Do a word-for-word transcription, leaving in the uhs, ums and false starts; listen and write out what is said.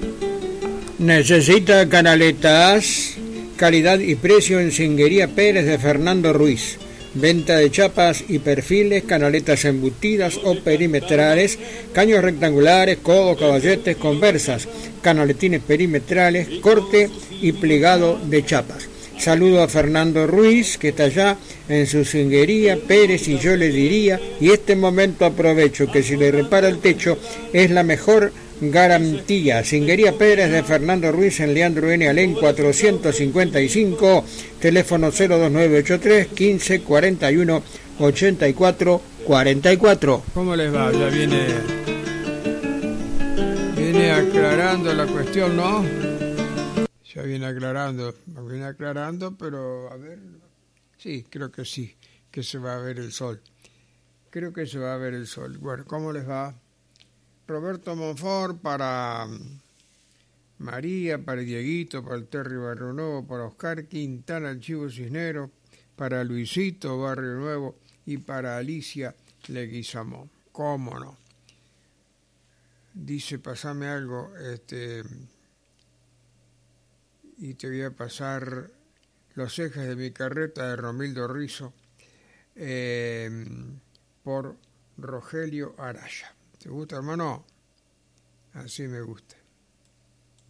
¿Necesita canaletas? Calidad y precio en Singuería Pérez de Fernando Ruiz. Venta de chapas y perfiles, canaletas embutidas o perimetrales, caños rectangulares, codos, caballetes, conversas, canaletines perimetrales, corte y plegado de chapas. Saludo a Fernando Ruiz, que está allá en su Singuería Pérez, y yo le diría, y este momento aprovecho, que si le repara el techo es la mejor garantía. Singuería Pérez de Fernando Ruiz en Leandro N. Alén cuatrocientos cincuenta y cinco, teléfono cero dos nueve ocho tres, quince, cuarenta y uno, ochenta y cuatro, cuarenta y cuatro. ¿Cómo les va? Ya viene, viene aclarando la cuestión, ¿no? Ya viene aclarando, viene aclarando, pero a ver, sí, creo que sí, que se va a ver el sol. Creo que se va a ver el sol. Bueno, ¿cómo les va? Roberto Monfort para María, para Dieguito, para el Terry Barrio Nuevo, para Oscar Quintana, el Chivo Cisnero, para Luisito Barrio Nuevo y para Alicia Leguizamón. ¿Cómo no? Dice, pasame algo, este, y te voy a pasar Los ejes de mi carreta de Romildo Rizo, eh, por Rogelio Araya. ¿Te gusta, hermano? Así me gusta.